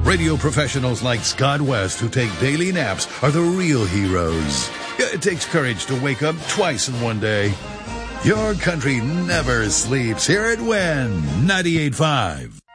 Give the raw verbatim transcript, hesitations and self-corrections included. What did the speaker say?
Radio professionals like Scott West, who take daily naps, are the real heroes. It takes courage to wake up twice in one day. Your country never sleeps. Here at Win ninety-eight point five.